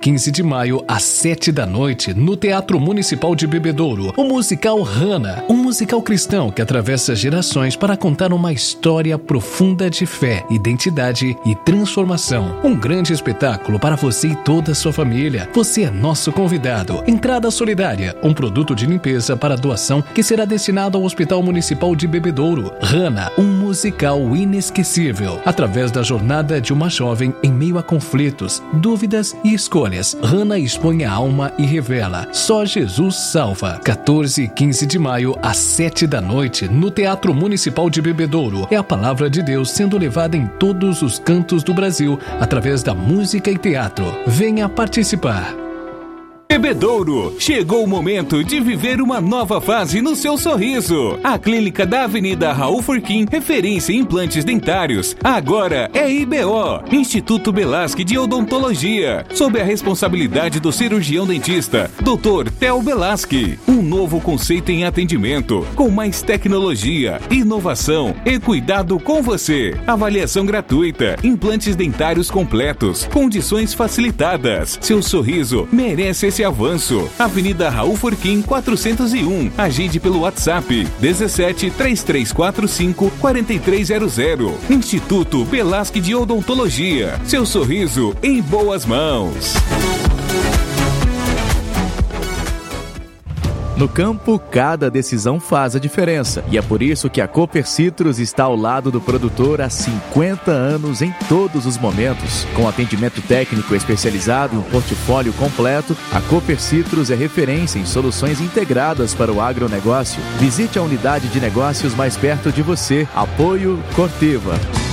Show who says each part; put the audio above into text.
Speaker 1: 15 de maio, às 7 da noite, no Teatro Municipal de Bebedouro, o musical Hannah, um musical cristão que atravessa gerações para contar uma história profunda de fé, identidade e transformação. Um grande espetáculo para você e toda a sua família. Você é nosso convidado. Entrada solidária, um produto de limpeza para doação que será destinado ao Hospital Municipal de Bebedouro. Hannah, um musical inesquecível, através da jornada de uma jovem em meio a conflitos, dúvidas e escolhas. Hannah expõe a alma e revela: só Jesus salva. 14 e 15 de maio, às 7 da noite, no Teatro Municipal de Bebedouro. É a palavra de Deus sendo levada em todos os cantos do Brasil, através da música e teatro. Venha participar.
Speaker 2: Bebedouro, chegou o momento de viver uma nova fase no seu sorriso. A clínica da Avenida Raul Furquim, referência em implantes dentários, agora é IBO, Instituto Belasque de Odontologia, sob a responsabilidade do cirurgião dentista, Dr. Theo Belasque. Um novo conceito em atendimento, com mais tecnologia, inovação e cuidado com você. Avaliação gratuita, implantes dentários completos, condições facilitadas. Seu sorriso merece esse avanço. Avenida Raul Furquim 401. Agende pelo WhatsApp 17 3345 4300. Instituto Belasque de Odontologia. Seu sorriso em boas mãos.
Speaker 3: No campo, cada decisão faz a diferença. E é por isso que a Cooper Citrus está ao lado do produtor há 50 anos em todos os momentos. Com atendimento técnico especializado e um portfólio completo, a Cooper Citrus é referência em soluções integradas para o agronegócio. Visite a unidade de negócios mais perto de você. Apoio Corteva.